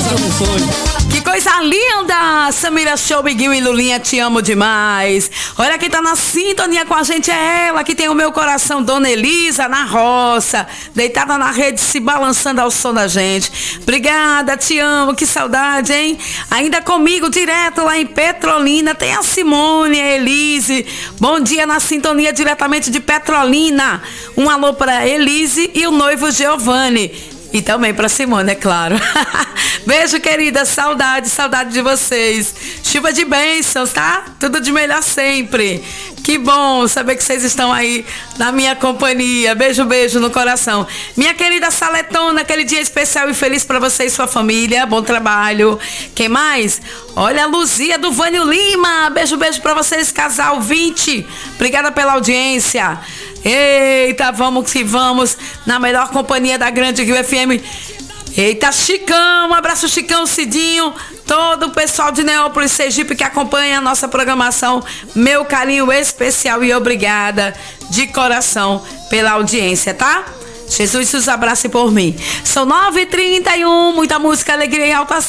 Como foi? Que coisa linda! Samira Show, Biguinho e Lulinha, te amo demais. Olha quem tá na sintonia com a gente, é ela que tem o meu coração, Dona Elisa, na roça, deitada na rede, se balançando ao som da gente. Obrigada, te amo, que saudade, hein? Ainda comigo, direto lá em Petrolina, tem a Simone, a Elise. Bom dia na sintonia, diretamente de Petrolina. Um alô para Elise e o noivo Giovanni. E também pra Simone, é claro. Beijo, querida. Saudade de vocês. Chuva de bênçãos, tá? Tudo de melhor sempre. Que bom saber que vocês estão aí na minha companhia. Beijo, beijo no coração. Minha querida Saletona, aquele dia especial e feliz pra você e sua família. Bom trabalho. Quem mais? Olha a Luzia do Vânio Lima. Beijo, beijo pra vocês, casal 20. Obrigada pela audiência. Eita, vamos que vamos, na melhor companhia da Grande Rio FM. Eita, Chicão, um abraço, Chicão, Cidinho, todo o pessoal de Neópolis, Sergipe que acompanha a nossa programação. Meu carinho especial e obrigada de coração pela audiência, tá? Jesus os abrace por mim. São 9h31, muita música, alegria e alto astral.